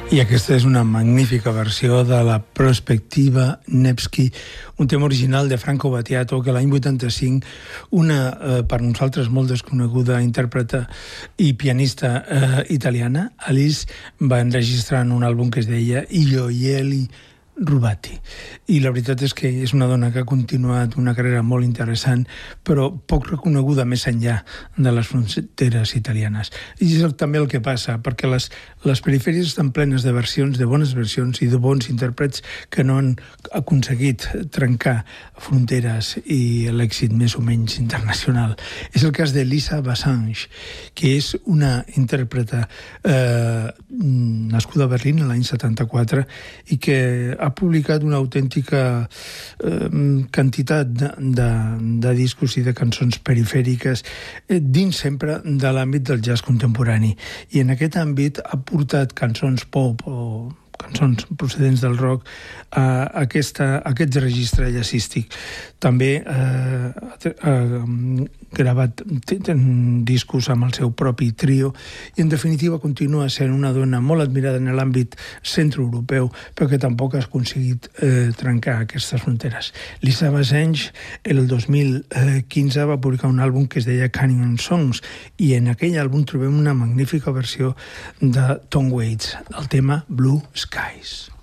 I aquesta és una magnífica versió de la Prospectiva Nevsky, un tema original de Franco Battiato que l'any 85 una, per nosaltres molt desconeguda intèrpreta i pianista italiana, Alice, va enregistrar en un àlbum que es deia I gioielli rubati. I la veritat és que és una dona que ha continuat una carrera molt interessant, però poc reconeguda més enllà de les fronteres italianes. I és també el que passa, perquè les perifèries estan plenes de versions, de bones versions i de bons intèrprets que no han aconseguit trencar fronteres i l'èxit més o menys internacional. És el cas de Lisa Bassange, que és una intèrpreta nascuda a Berlín l'any 74 i que ha publicat una autèntica quantitat de discos i de cançons perifèriques dins sempre de l'àmbit del jazz contemporani. I en aquest àmbit ha portat cançons pop o cançons procedents del rock a aquest registre jazzístic. També ha gravat discos amb el seu propi trio i en definitiva continua sent una dona molt admirada en l'àmbit centroeuropeu, però que tampoc ha aconseguit trencar aquestes fronteres. Lisa Bassange el 2015 va publicar un àlbum que es deia Canyon Songs i en aquell àlbum trobem una magnífica versió de Tom Waits, el tema Blue Skies.